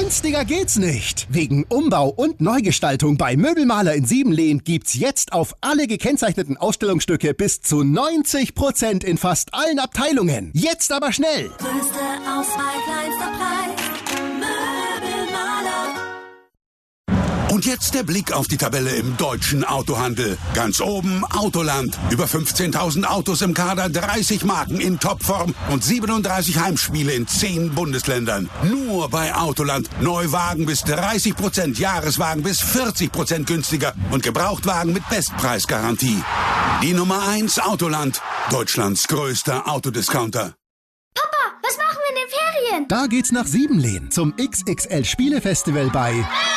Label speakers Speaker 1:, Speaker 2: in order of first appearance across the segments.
Speaker 1: Günstiger geht's nicht. Wegen Umbau und Neugestaltung bei Möbelmaler in Siebenlehn gibt's jetzt auf alle gekennzeichneten Ausstellungsstücke bis zu 90% in fast allen Abteilungen. Jetzt aber schnell!
Speaker 2: Größte Auswahl, kleinster Preis. Möbelmaler.
Speaker 3: Und jetzt der Blick auf die Tabelle im deutschen Autohandel. Ganz oben Autoland. Über 15.000 Autos im Kader, 30 Marken in Topform und 37 Heimspiele in 10 Bundesländern. Nur bei Autoland. Neuwagen bis 30%, Jahreswagen bis 40% günstiger und Gebrauchtwagen mit Bestpreisgarantie. Die Nummer 1 Autoland. Deutschlands größter Autodiscounter.
Speaker 4: Papa, was machen wir in den Ferien?
Speaker 1: Da geht's nach Siebenlehn zum XXL Spielefestival bei...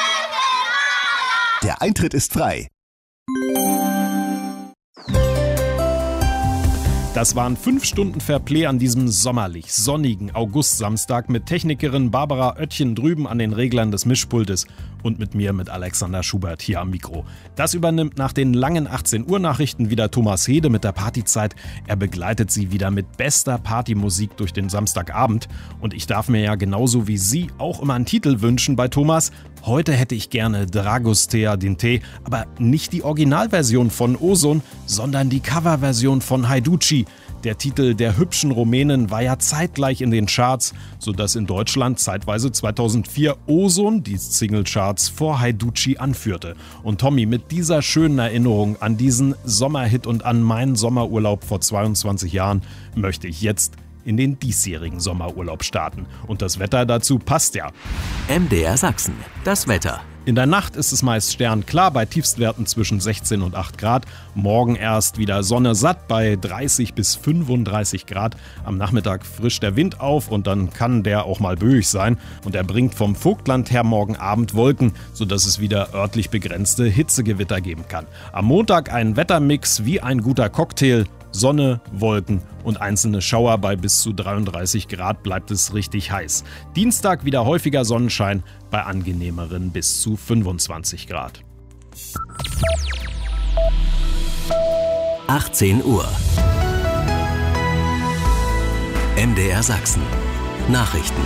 Speaker 1: Der Eintritt ist frei.
Speaker 5: Das waren 5 Stunden Fairplay an diesem sommerlich sonnigen August-Samstag mit Technikerin Barbara Oettchen drüben an den Reglern des Mischpultes und mit mir, mit Alexander Schubert hier am Mikro. Das übernimmt nach den langen 18 Uhr Nachrichten wieder Thomas Hede mit der Partyzeit. Er begleitet Sie wieder mit bester Partymusik durch den Samstagabend. Und ich darf mir ja genauso wie Sie auch immer einen Titel wünschen bei Thomas. Heute hätte ich gerne Dragostea Dinte, aber nicht die Originalversion von Ozon, sondern die Coverversion von Haiduci. Der Titel der hübschen Rumänin war ja zeitgleich in den Charts, sodass in Deutschland zeitweise 2004 Ozon die Singlecharts vor Haiduci anführte. Und Tommy, mit dieser schönen Erinnerung an diesen Sommerhit und an meinen Sommerurlaub vor 22 Jahren möchte ich jetzt in den diesjährigen Sommerurlaub starten. Und das Wetter dazu passt ja.
Speaker 6: MDR Sachsen, das Wetter.
Speaker 5: In der Nacht ist es meist sternklar bei Tiefstwerten zwischen 16 und 8 Grad. Morgen erst wieder Sonne satt bei 30 bis 35 Grad. Am Nachmittag frischt der Wind auf und dann kann der auch mal böig sein. Und er bringt vom Vogtland her morgen Abend Wolken, sodass es wieder örtlich begrenzte Hitzegewitter geben kann. Am Montag ein Wettermix wie ein guter Cocktail. Sonne, Wolken und einzelne Schauer. Bei bis zu 33 Grad bleibt es richtig heiß. Dienstag wieder häufiger Sonnenschein bei angenehmeren bis zu 25 Grad.
Speaker 6: 18 Uhr. MDR Sachsen. Nachrichten.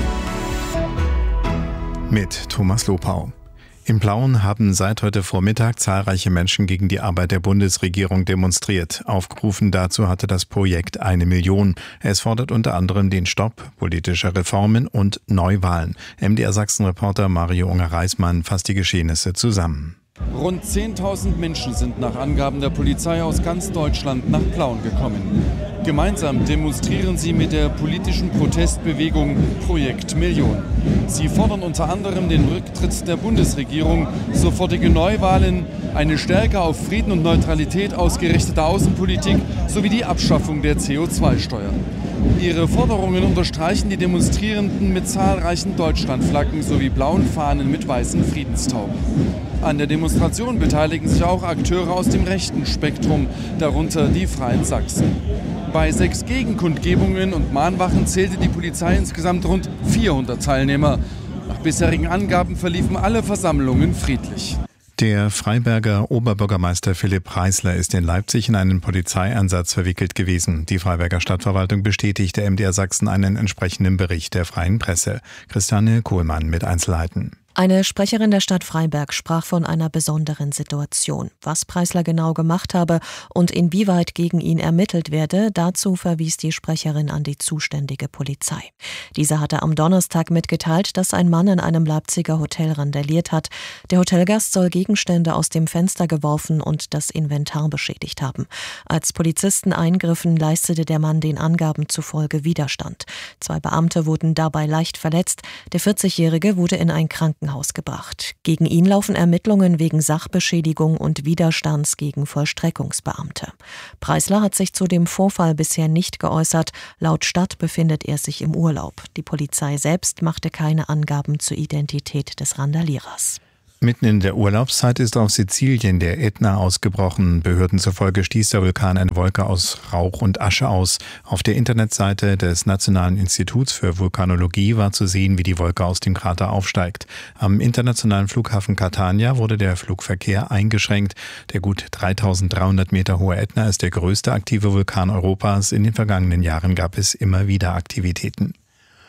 Speaker 7: Mit Thomas Lopau. Im Plauen haben seit heute Vormittag zahlreiche Menschen gegen die Arbeit der Bundesregierung demonstriert. Aufgerufen dazu hatte das Projekt 1 Million. Es fordert unter anderem den Stopp politischer Reformen und Neuwahlen. MDR Sachsen-Reporter Mario Unger-Reismann fasst die Geschehnisse zusammen.
Speaker 8: Rund 10.000 Menschen sind nach Angaben der Polizei aus ganz Deutschland nach Plauen gekommen. Gemeinsam demonstrieren sie mit der politischen Protestbewegung Projekt Million. Sie fordern unter anderem den Rücktritt der Bundesregierung, sofortige Neuwahlen, eine stärker auf Frieden und Neutralität ausgerichtete Außenpolitik sowie die Abschaffung der CO2-Steuer. Ihre Forderungen unterstreichen die Demonstrierenden mit zahlreichen Deutschlandflaggen sowie blauen Fahnen mit weißen Friedenstauben. An der Demonstration beteiligen sich auch Akteure aus dem rechten Spektrum, darunter die Freien Sachsen. Bei 6 Gegenkundgebungen und Mahnwachen zählte die Polizei insgesamt rund 400 Teilnehmer. Nach bisherigen Angaben verliefen alle Versammlungen friedlich.
Speaker 7: Der Freiberger Oberbürgermeister Philipp Preisler ist in Leipzig in einen Polizeieinsatz verwickelt gewesen. Die Freiberger Stadtverwaltung bestätigte MDR Sachsen einen entsprechenden Bericht der Freien Presse. Christiane Kohlmann mit Einzelheiten.
Speaker 9: Eine Sprecherin der Stadt Freiberg sprach von einer besonderen Situation. Was Preisler genau gemacht habe und inwieweit gegen ihn ermittelt werde, dazu verwies die Sprecherin an die zuständige Polizei. Diese hatte am Donnerstag mitgeteilt, dass ein Mann in einem Leipziger Hotel randaliert hat. Der Hotelgast soll Gegenstände aus dem Fenster geworfen und das Inventar beschädigt haben. Als Polizisten eingriffen, leistete der Mann den Angaben zufolge Widerstand. 2 Beamte wurden dabei leicht verletzt. Der 40-Jährige wurde in ein Krankenhaus gebracht. Gegen ihn laufen Ermittlungen wegen Sachbeschädigung und Widerstands gegen Vollstreckungsbeamte. Preisler hat sich zu dem Vorfall bisher nicht geäußert. Laut Stadt befindet er sich im Urlaub. Die Polizei selbst machte keine Angaben zur Identität des Randalierers.
Speaker 7: Mitten in der Urlaubszeit ist auf Sizilien der Ätna ausgebrochen. Behörden zufolge stieß der Vulkan eine Wolke aus Rauch und Asche aus. Auf der Internetseite des Nationalen Instituts für Vulkanologie war zu sehen, wie die Wolke aus dem Krater aufsteigt. Am internationalen Flughafen Catania wurde der Flugverkehr eingeschränkt. Der gut 3300 Meter hohe Ätna ist der größte aktive Vulkan Europas. In den vergangenen Jahren gab es immer wieder Aktivitäten.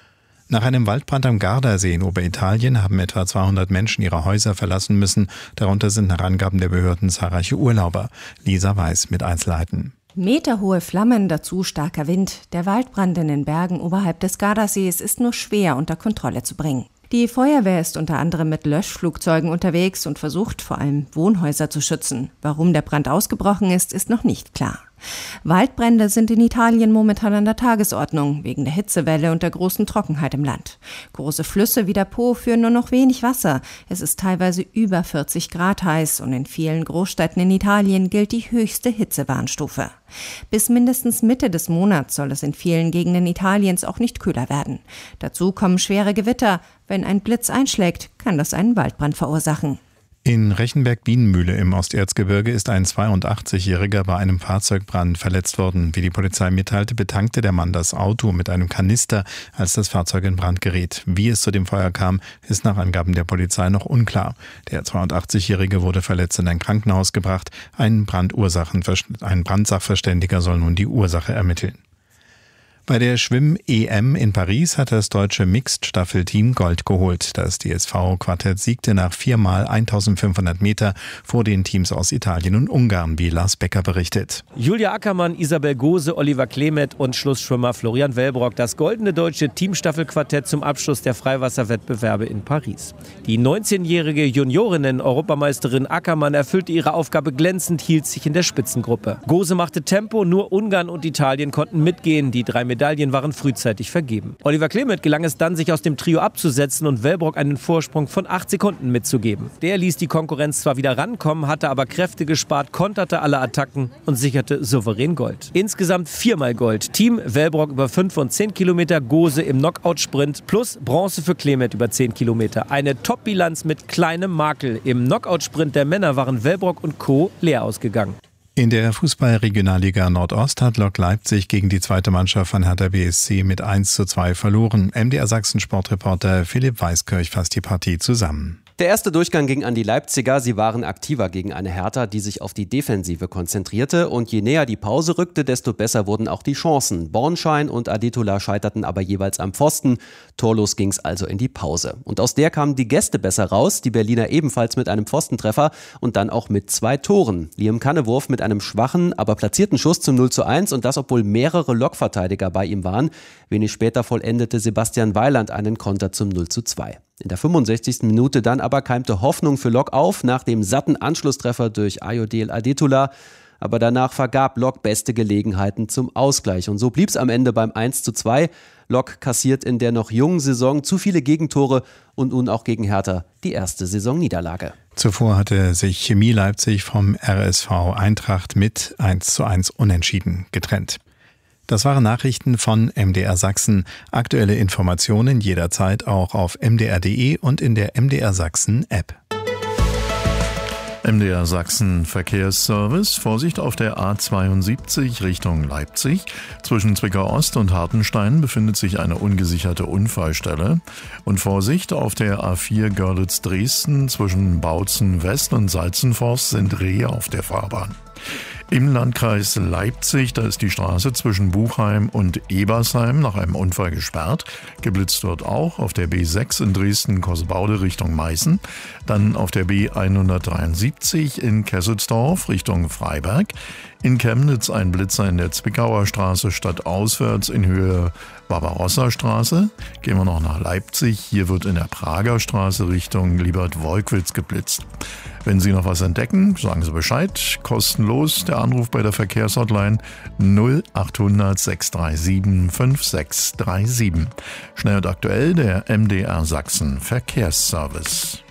Speaker 7: Nach einem Waldbrand am Gardasee in Oberitalien haben etwa 200 Menschen ihre Häuser verlassen müssen. Darunter sind nach Angaben der Behörden zahlreiche Urlauber. Lisa Weiß mit Einzelheiten.
Speaker 10: Meterhohe Flammen, dazu starker Wind. Der Waldbrand in den Bergen oberhalb des Gardasees ist nur schwer unter Kontrolle zu bringen. Die Feuerwehr ist unter anderem mit Löschflugzeugen unterwegs und versucht vor allem Wohnhäuser zu schützen. Warum der Brand ausgebrochen ist, ist noch nicht klar. Waldbrände sind in Italien momentan an der Tagesordnung, wegen der Hitzewelle und der großen Trockenheit im Land. Große Flüsse wie der Po führen nur noch wenig Wasser. Es ist teilweise über 40 Grad heiß und in vielen Großstädten in Italien gilt die höchste Hitzewarnstufe. Bis mindestens Mitte des Monats soll es in vielen Gegenden Italiens auch nicht kühler werden. Dazu kommen schwere Gewitter. Wenn ein Blitz einschlägt, kann das einen Waldbrand verursachen.
Speaker 7: In Rechenberg-Bienenmühle im Osterzgebirge ist ein 82-Jähriger bei einem Fahrzeugbrand verletzt worden. Wie die Polizei mitteilte, betankte der Mann das Auto mit einem Kanister, als das Fahrzeug in Brand geriet. Wie es zu dem Feuer kam, ist nach Angaben der Polizei noch unklar. Der 82-Jährige wurde verletzt in ein Krankenhaus gebracht. Ein Brandsachverständiger soll nun die Ursache ermitteln. Bei der Schwimm-EM in Paris hat das deutsche Mixed-Staffelteam Gold geholt. Das DSV-Quartett siegte nach 4x 1500 Meter vor den Teams aus Italien und Ungarn, wie Lars Becker berichtet.
Speaker 11: Julia Ackermann, Isabel Gose, Oliver Klemet und Schlussschwimmer Florian Wellbrock. Das goldene deutsche Teamstaffelquartett zum Abschluss der Freiwasserwettbewerbe in Paris. Die 19-jährige Juniorinnen-Europameisterin Ackermann erfüllte ihre Aufgabe glänzend, hielt sich in der Spitzengruppe. Gose machte Tempo, nur Ungarn und Italien konnten mitgehen. Die 3 Medaillen waren frühzeitig vergeben. Oliver Klemet gelang es dann, sich aus dem Trio abzusetzen und Wellbrock einen Vorsprung von 8 Sekunden mitzugeben. Der ließ die Konkurrenz zwar wieder rankommen, hatte aber Kräfte gespart, konterte alle Attacken und sicherte souverän Gold. Insgesamt 4x Gold. Team Wellbrock über 5 und 10 Kilometer, Gose im Knockout-Sprint plus Bronze für Klemet über 10 Kilometer. Eine Top-Bilanz mit kleinem Makel. Im Knockout-Sprint der Männer waren Wellbrock und Co. leer ausgegangen.
Speaker 7: In der Fußball-Regionalliga Nordost hat Lok Leipzig gegen die zweite Mannschaft von Hertha BSC mit 1:2 verloren. MDR Sachsen Sportreporter Philipp Weiskirch fasst die Partie zusammen.
Speaker 12: Der erste Durchgang ging an die Leipziger. Sie waren aktiver gegen eine Hertha, die sich auf die Defensive konzentrierte. Und je näher die Pause rückte, desto besser wurden auch die Chancen. Bornschein und Adetola scheiterten aber jeweils am Pfosten. Torlos ging's also in die Pause. Und aus der kamen die Gäste besser raus. Die Berliner ebenfalls mit einem Pfostentreffer und dann auch mit 2 Toren. Liam Kannewurf mit einem schwachen, aber platzierten Schuss zum 0:1 und das, obwohl mehrere Lokverteidiger bei ihm waren. Wenig später vollendete Sebastian Weiland einen Konter zum 0:2. In der 65. Minute dann aber keimte Hoffnung für Lok auf, nach dem satten Anschlusstreffer durch Ayodele Adetola. Aber danach vergab Lok beste Gelegenheiten zum Ausgleich. Und so blieb es am Ende beim 1:2. Lok kassiert in der noch jungen Saison zu viele Gegentore und nun auch gegen Hertha die erste Saisonniederlage.
Speaker 7: Zuvor hatte sich Chemie Leipzig vom RSV Eintracht mit 1:1 unentschieden getrennt. Das waren Nachrichten von MDR Sachsen. Aktuelle Informationen jederzeit auch auf mdr.de und in der MDR Sachsen App.
Speaker 13: MDR Sachsen Verkehrsservice. Vorsicht auf der A72 Richtung Leipzig. Zwischen Zwickau Ost und Hartenstein befindet sich eine ungesicherte Unfallstelle. Und Vorsicht auf der A4 Görlitz-Dresden. Zwischen Bautzen West und Salzenforst sind Rehe auf der Fahrbahn. Im Landkreis Leipzig, da ist die Straße zwischen Buchheim und Ebersheim nach einem Unfall gesperrt. Geblitzt dort auch auf der B6 in Dresden-Kosbaude Richtung Meißen. Dann auf der B173 in Kesselsdorf Richtung Freiberg. In Chemnitz ein Blitzer in der Zwickauer Straße stadtauswärts in Höhe Barbarossa-Straße. Gehen wir noch nach Leipzig. Hier wird in der Prager Straße Richtung Liebert-Wolkwitz geblitzt. Wenn Sie noch was entdecken, sagen Sie Bescheid. Kostenlos der Anruf bei der Verkehrshotline 0800 637 5637. Schnell und aktuell der MDR Sachsen Verkehrsservice.